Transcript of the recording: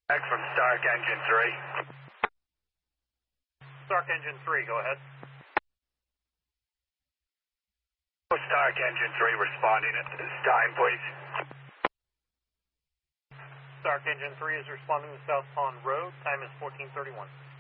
Back from Stark Engine 3. Stark Engine 3, go ahead. Stark Engine 3 responding at this time, please. Stark Engine 3 is responding to South Pond Road. Time is 14:31.